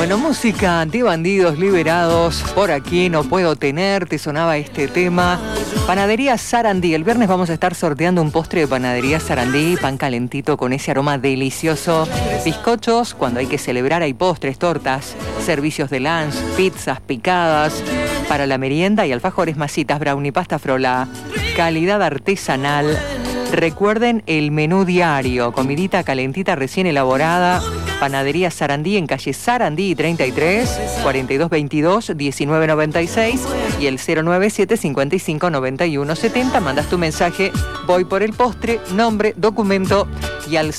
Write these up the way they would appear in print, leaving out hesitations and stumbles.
Bueno, música de bandidos liberados. Por aquí no puedo tenerte, sonaba este tema. Panadería Sarandí. El viernes vamos a estar sorteando un postre de Panadería Sarandí, pan calentito con ese aroma delicioso. Bizcochos, cuando hay que celebrar hay postres, tortas, servicios de lunch, pizzas picadas para la merienda y alfajores, masitas, brownie, pasta frola. Calidad artesanal. Recuerden el menú diario, comidita calentita recién elaborada. Panadería Sarandí en calle Sarandí 33, 4222 1996 y el 097 55 91 70. Mandas tu mensaje, voy por el postre, nombre, documento y al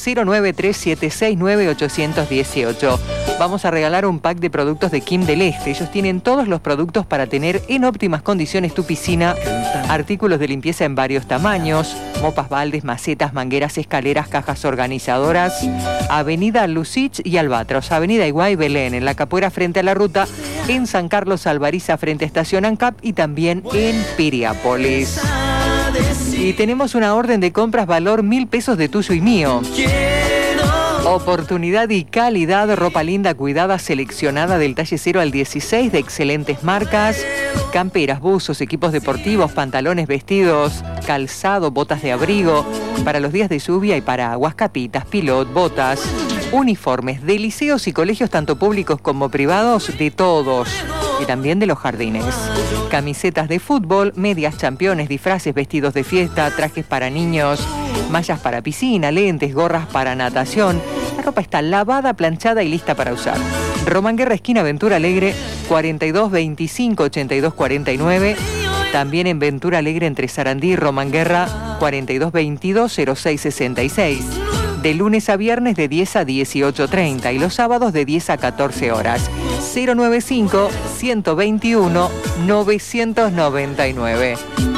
09376 818. Vamos a regalar un pack de productos de Kim del Este. Ellos tienen todos los productos para tener en óptimas condiciones tu piscina. Artículos de limpieza en varios tamaños, mopas, baldes, macetas, mangueras, escaleras, cajas organizadoras. Avenida Lucich y Albatros, Avenida Iguay, Belén, en La Capuera frente a la ruta, en San Carlos Alvariza frente a Estación ANCAP y también en Piriápolis. Y tenemos una orden de compras valor 1.000 pesos de tuyo y mío. Oportunidad y calidad, ropa linda, cuidada, seleccionada del talle 0 al 16 de excelentes marcas, camperas, buzos, equipos deportivos, pantalones, vestidos, calzado, botas de abrigo, para los días de lluvia y paraguas, capitas, pilot, botas, uniformes de liceos y colegios tanto públicos como privados, de todos y también de los jardines. Camisetas de fútbol, medias, championes, disfraces, vestidos de fiesta, trajes para niños, mallas para piscina, lentes, gorras para natación. La ropa está lavada, planchada y lista para usar. Romanguerra, esquina Ventura Alegre, 42 25 82 49. También en Ventura Alegre entre Sarandí y Romanguerra, 42 22 06 66. De lunes a viernes de 10 a 18:30 y los sábados de 10 a 14 horas. 095 121 999.